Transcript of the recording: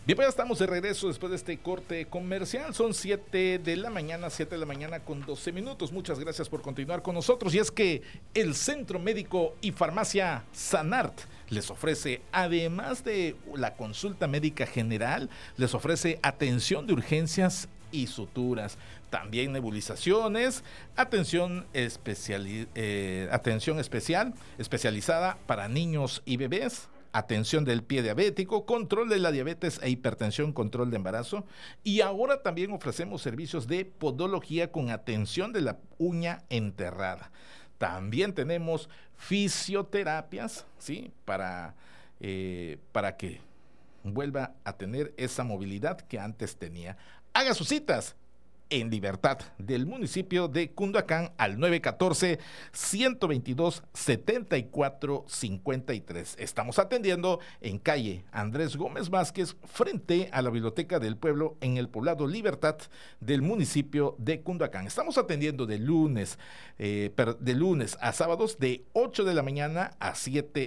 Bien, pues ya estamos de regreso después de este corte comercial. Son 7 de la mañana con 12 minutos. Muchas gracias por continuar con nosotros. Y es que el Centro Médico y Farmacia Sanart les ofrece, además de la consulta médica general, les ofrece atención de urgencias y suturas, también nebulizaciones, atención especial, especializada para niños y bebés, atención del pie diabético, control de la diabetes e hipertensión, control de embarazo. Y ahora también ofrecemos servicios de podología con atención de la uña enterrada. También tenemos fisioterapias, ¿sí? Para que vuelva a tener esa movilidad que antes tenía. Haga sus citas en Libertad del municipio de Cunduacán al 914-122-7453. Estamos atendiendo en calle Andrés Gómez Vázquez, frente a la Biblioteca del Pueblo, en el poblado Libertad del municipio de Cunduacán. Estamos atendiendo de lunes a sábados de 8 de la mañana a 7